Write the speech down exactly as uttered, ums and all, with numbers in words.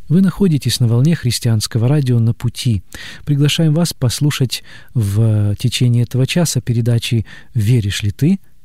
Вы находитесь на волне христианского радио «На пути». Приглашаем вас послушать в течение этого часа передачи «Веришь ли ты?»,